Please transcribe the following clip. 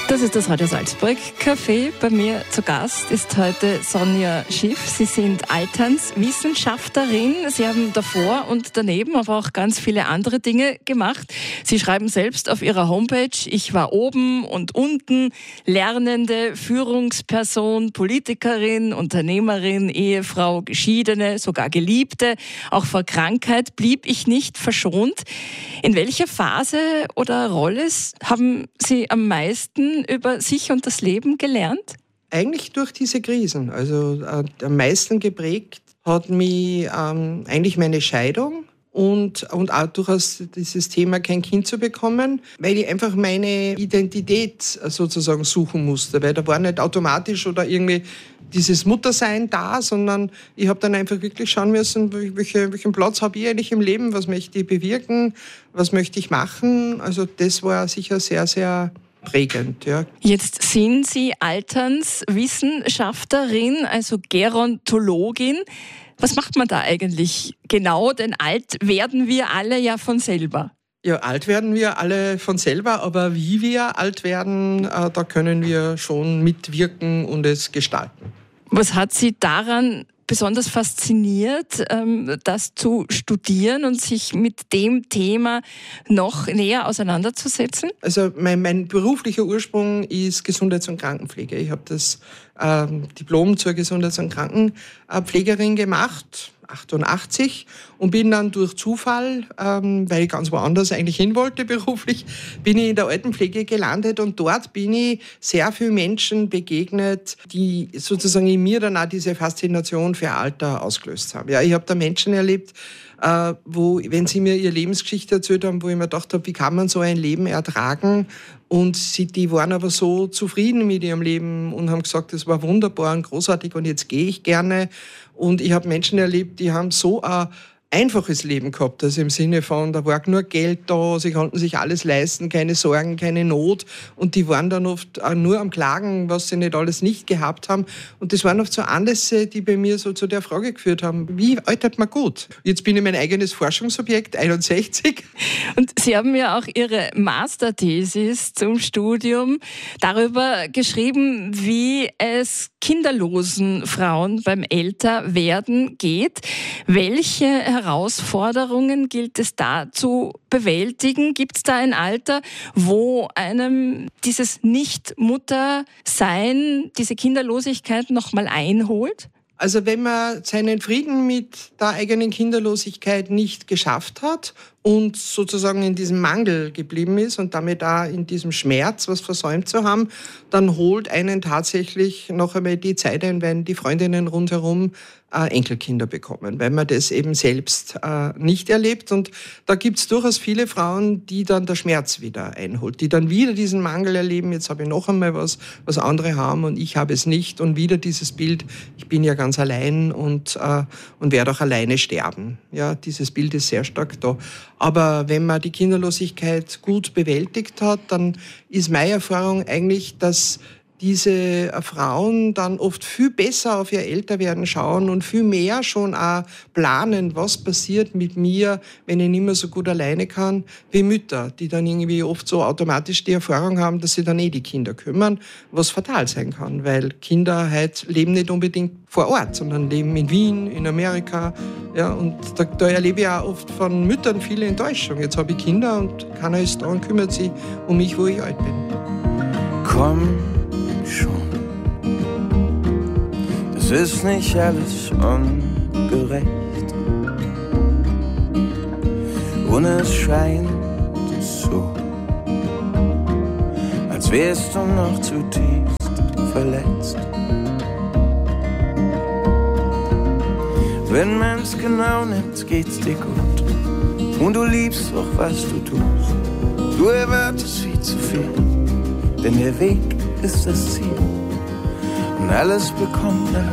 Das ist das Radio Salzburg Café. Bei mir zu Gast ist heute Sonja Schiff. Sie sind Alternswissenschaftlerin. Sie haben davor und daneben aber auch ganz viele andere Dinge gemacht. Sie schreiben selbst auf Ihrer Homepage: Ich war oben und unten, Lernende, Führungsperson, Politikerin, Unternehmerin, Ehefrau, Geschiedene, sogar Geliebte. Auch vor Krankheit blieb ich nicht verschont. In welcher Phase oder Rolle haben Sie am meisten über sich und das Leben gelernt? Eigentlich durch diese Krisen. Also am meisten geprägt hat mich eigentlich meine Scheidung und auch durchaus dieses Thema, kein Kind zu bekommen, weil ich einfach meine Identität sozusagen suchen musste, weil da war nicht automatisch oder irgendwie dieses Muttersein da, sondern ich habe dann einfach wirklich schauen müssen, welchen Platz habe ich eigentlich im Leben, was möchte ich bewirken, was möchte ich machen. Also das war sicher sehr, sehr prägend, ja. Jetzt sind Sie Alternswissenschaftlerin, also Gerontologin. Was macht man da eigentlich genau? Denn alt werden wir alle ja von selber. Ja, alt werden wir alle von selber, aber wie wir alt werden, da können wir schon mitwirken und es gestalten. Was hat Sie daran besonders fasziniert, das zu studieren und sich mit dem Thema noch näher auseinanderzusetzen? Also mein beruflicher Ursprung ist Gesundheits- und Krankenpflege. Ich habe das Diplom zur Gesundheits- und Krankenpflegerin gemacht, 88, und bin dann durch Zufall, weil ich ganz woanders eigentlich hin wollte beruflich, bin ich in der Altenpflege gelandet, und dort bin ich sehr vielen Menschen begegnet, die sozusagen in mir dann auch diese Faszination für Alter ausgelöst haben. Ja, ich habe da Menschen erlebt, wo, wenn sie mir ihre Lebensgeschichte erzählt haben, wo ich mir gedacht habe, wie kann man so ein Leben ertragen? Und die waren aber so zufrieden mit ihrem Leben und haben gesagt, das war wunderbar und großartig und jetzt gehe ich gerne. Und ich habe Menschen erlebt, die haben so ein einfaches Leben gehabt, also im Sinne von, da war nur Geld da, sie konnten sich alles leisten, keine Sorgen, keine Not, und die waren dann oft auch nur am Klagen, was sie nicht alles nicht gehabt haben, und das waren oft so Anlässe, die bei mir so zu der Frage geführt haben, wie altert man gut? Jetzt bin ich mein eigenes Forschungsobjekt, 61. Und Sie haben ja auch Ihre Masterthesis zum Studium darüber geschrieben, wie es kinderlosen Frauen beim Älterwerden geht. Welche Herausforderungen gilt es da zu bewältigen? Gibt es da ein Alter, wo einem dieses Nicht-Mutter-Sein, diese Kinderlosigkeit nochmal einholt? Also wenn man seinen Frieden mit der eigenen Kinderlosigkeit nicht geschafft hat und sozusagen in diesem Mangel geblieben ist und damit auch in diesem Schmerz, was versäumt zu haben, dann holt einen tatsächlich noch einmal die Zeit ein, wenn die Freundinnen rundherum Enkelkinder bekommen, weil man das eben selbst nicht erlebt. Und da gibt es durchaus viele Frauen, die dann der Schmerz wieder einholt, die dann wieder diesen Mangel erleben, jetzt habe ich noch einmal was andere haben und ich habe es nicht, und wieder dieses Bild, ich bin ja ganz allein und werde auch alleine sterben. Ja, dieses Bild ist sehr stark da. Aber wenn man die Kinderlosigkeit gut bewältigt hat, dann ist meine Erfahrung eigentlich, dass diese Frauen dann oft viel besser auf ihr Älterwerden schauen und viel mehr schon auch planen, was passiert mit mir, wenn ich nicht mehr so gut alleine kann, wie Mütter, die dann irgendwie oft so automatisch die Erfahrung haben, dass sie dann die Kinder kümmern, was fatal sein kann, weil Kinder halt leben nicht unbedingt vor Ort, sondern leben in Wien, in Amerika, ja, und da erlebe ich auch oft von Müttern viele Enttäuschung. Jetzt habe ich Kinder und keiner ist da und kümmert sich um mich, wo ich alt bin. Komm schon, das ist nicht alles ungerecht, und es scheint so, als wärst du noch zutiefst verletzt. Wenn man's genau nimmt, geht's dir gut und du liebst auch, was du tust. Du erwartest viel zu viel, denn der Weg ist das Ziel und alles bekommt